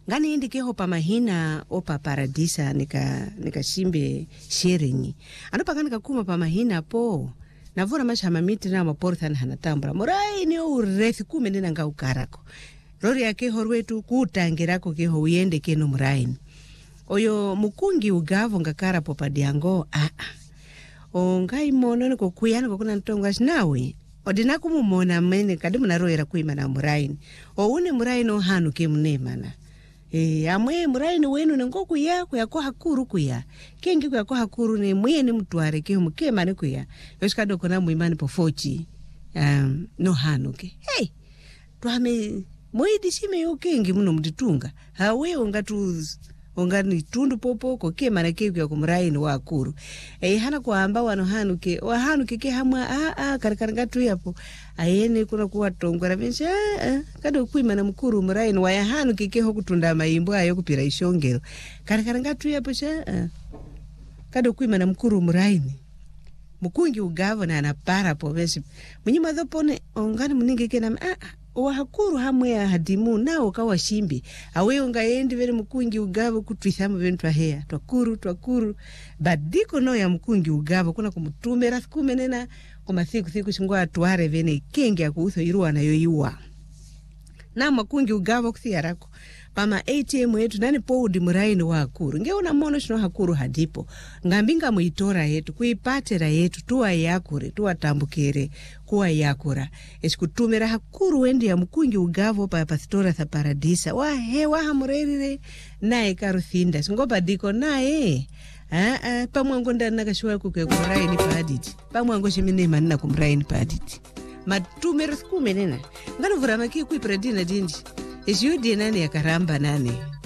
ngani indike ho pamahina opa paradisa nika shimbe sharing anopa nika kuma pamahina po navora mashama miti na maporthan hanatambra morai ni urethi kume nina nga ukarako rori yake horwetu kutangirako keho uyende keno muraini oyo mukungi ugavo ngakara popa diango ongai mono niko kuyana kuna ntonga shinawe odina kumumona mene kadimu na roera kuima na muraini une muraini ohanu ke mnemana amwe muraini wenu nengoku yako yako hakuru kuya kengi yako hakuru ni mwene mtuare ke mukema ne kuya yoshikado kona muimani pofochi no hanu ke twame moidi shime yo kengi muno mditunga hawe ongani tundu popo ko kema na ke ku muraini wa akuru hana kuamba wano hanuke ke hamwa karikarangatu yapo ayene kuna kuwa tongora bensha kado kuima na mkuru muraini wa hanuke ke ho kutunda mayimbo ayo kupira ishongero karikarangatu yapo sha kado kuima na mkuru muraini mukungi ugavo na anapara po besi munyima dhopone ongani muninge ke na wa hakuru hamwe ya hadimu nao kawa shimbi awe unga yendi vele mkungi ugavo kutwithamu ventu ahea twakuru badiko no ya mkungi ugavo kuna kumutume rathkume nena kumathiku shingwa atuare vene kengi ya kuutho iruwa na yoiwa na mkungi ugavo kuthiarako pama ATM yetu nani poudi muraini wa hakuru nge una mono shino hakuru hadipo ngambinga muitora yetu kuipatera yetu tuwa yakure tuwa tambukere kuwa yakura esikutumera hakuru wendi ya mkungi ugavo pa pastora tha paradisa wa hamurerire nae karuthinda singoba diko nae pamwango ndana kashuwa kuke kumuraini paditi pamwango shiminema nina kumuraini paditi matumera skume nena ngano vura maki kuipradina dindi Ejudi nani ya karamba nani